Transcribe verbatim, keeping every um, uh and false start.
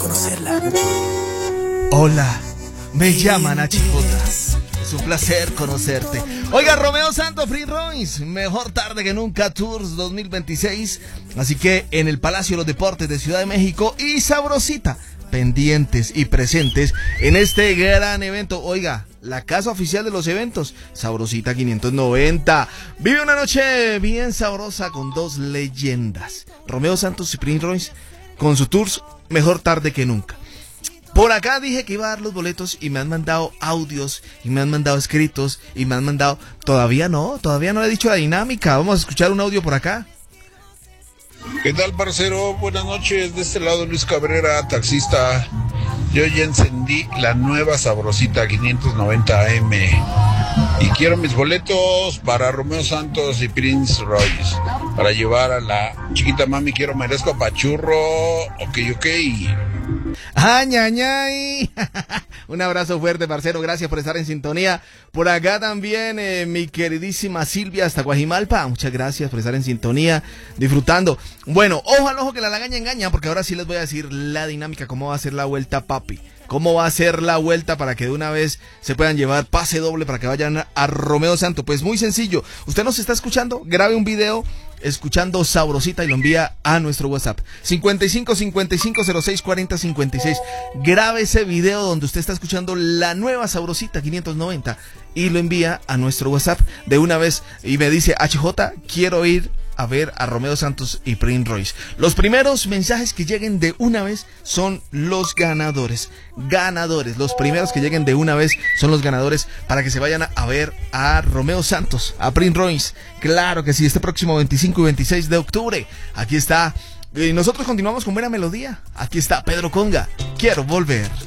conocerla. Hola, me llaman H J. Es un placer conocerte. Oiga, Romeo Santos, Prince Royce, Mejor Tarde que Nunca Tours dos mil veintiséis. Así que en el Palacio de los Deportes de Ciudad de México y Sabrosita, pendientes y presentes en este gran evento. Oiga, la casa oficial de los eventos, Sabrosita quinientos noventa. Vive una noche bien sabrosa con dos leyendas, Romeo Santos y Prince Royce, con su tours Mejor Tarde que Nunca. Por acá dije que iba a dar los boletos y me han mandado audios y me han mandado escritos y me han mandado... Todavía no, todavía no le he dicho la dinámica. Vamos a escuchar un audio por acá. ¿Qué tal, parcero? Buenas noches, de este lado Luis Cabrera, taxista. Yo ya encendí la nueva Sabrosita quinientos noventa A M y quiero mis boletos para Romeo Santos y Prince Royce para llevar a la chiquita mami. Quiero, merezco apachurro. Ok, ok. ¡Ay, ay, ay! Un abrazo fuerte, parcero. Gracias por estar en sintonía. Por acá también, eh, mi queridísima Silvia hasta Guajimalpa. Muchas gracias por estar en sintonía, disfrutando. Bueno, ojo al ojo que la lagaña engaña, porque ahora sí les voy a decir la dinámica, cómo va a ser la vuelta, papi. ¿Cómo va a ser la vuelta para que de una vez se puedan llevar pase doble para que vayan a Romeo Santos? Pues muy sencillo. Usted nos está escuchando, grabe un video escuchando Sabrosita y lo envía a nuestro WhatsApp cincuenta y cinco cincuenta y cinco cero seis cuarenta cincuenta y seis. Grabe ese video donde usted está escuchando la nueva Sabrosita quinientos noventa y lo envía a nuestro WhatsApp de una vez y me dice: H J, quiero ir a ver a Romeo Santos y Prince Royce. Los primeros mensajes que lleguen de una vez son los ganadores. Ganadores, los primeros que lleguen de una vez son los ganadores para que se vayan a, a ver a Romeo Santos, a Prince Royce. Claro que sí, este próximo veinticinco y veintiséis de octubre. Aquí está. Y nosotros continuamos con buena melodía. Aquí está Pedro Conga. Quiero volver.